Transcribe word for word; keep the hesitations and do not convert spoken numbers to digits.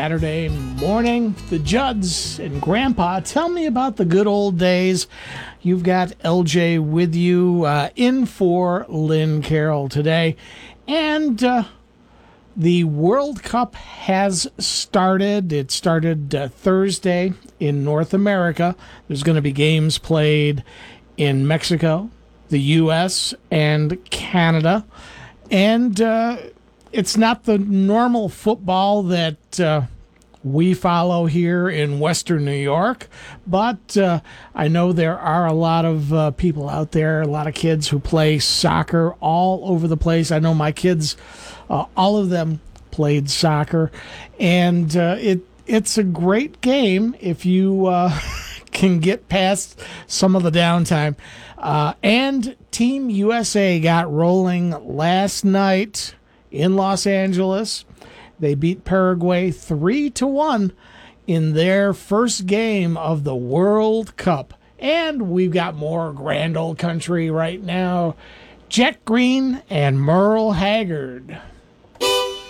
Saturday morning, the Judds and Grandpa. Tell me about the good old days. You've got L J with you uh, in for Lynn Carroll today. And uh, the World Cup has started. It started uh, Thursday in North America. There's going to be games played in Mexico, the U S, and Canada. And uh, it's not the normal football that uh, we follow here in Western New York, but uh, I know there are a lot of uh, people out there, a lot of kids who play soccer all over the place. I know my kids, uh, all of them played soccer, and uh, it it's a great game if you uh, can get past some of the downtime. Uh, and Team U S A got rolling last night in Los Angeles. They beat Paraguay three to one in their first game of the World Cup. And we've got more Grand Old Country right now. Jack Green and Merle Haggard.